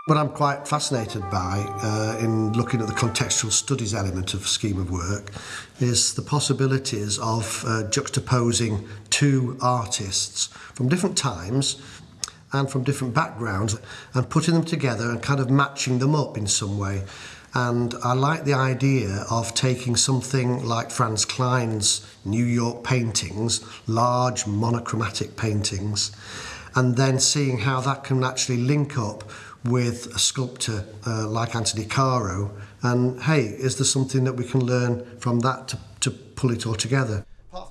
What I'm quite fascinated by in looking at the contextual studies element of scheme of work is the possibilities of juxtaposing two artists from different times and from different backgrounds and putting them together and kind of matching them up in some way. And I like the idea of taking something like Franz Klein's New York paintings, large monochromatic paintings, and then seeing how that can actually link up with a sculptor like Anthony Caro, and hey, is there something that we can learn from that to pull it all together?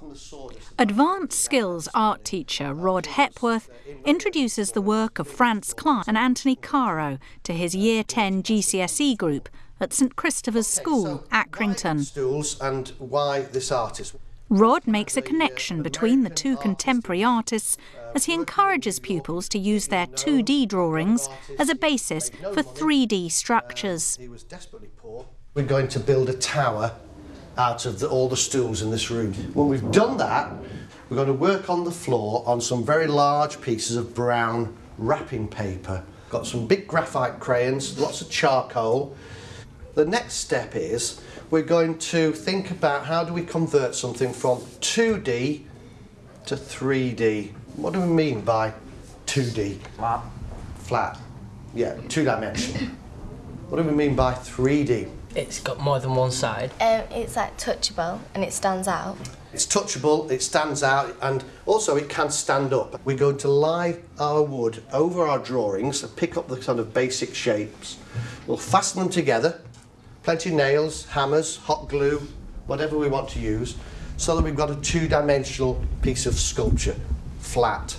Advanced Skills art teacher Rod Hepworth introduces the work of Franz Klein and Anthony Caro to his Year 10 GCSE group at St Christopher's School, Accrington. Stools and why this artist? Rod makes a connection between the two contemporary artists as he encourages pupils to use their 2D drawings as a basis for 3D structures. We're going to build a tower out of all the stools in this room. When we've done that, we're going to work on the floor on some very large pieces of brown wrapping paper. Got some big graphite crayons, lots of charcoal. The next step is we're going to think about how do we convert something from 2D to 3D. What do we mean by 2D? Flat. Flat. Yeah, two-dimensional. What do we mean by 3D? It's got more than one side. It's like touchable and it stands out. It's touchable, it stands out, and also it can stand up. We're going to lie our wood over our drawings and pick up the kind of basic shapes. We'll fasten them together. Plenty of nails, hammers, hot glue, whatever we want to use, so that we've got a two-dimensional piece of sculpture, flat.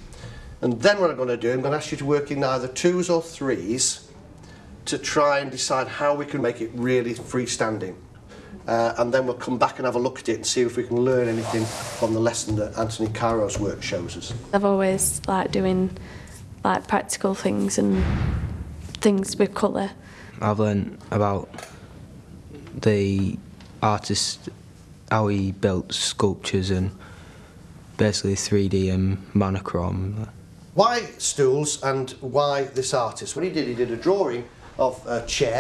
And then what I'm going to do, I'm going to ask you to work in either 2s or 3s to try and decide how we can make it really freestanding. And then we'll come back and have a look at it and see if we can learn anything from the lesson that Anthony Caro's work shows us. I've always liked doing like practical things and things with colour. I've learned about the artist, how he built sculptures and basically 3D and monochrome. Why stools and why this artist? What he did a drawing of a chair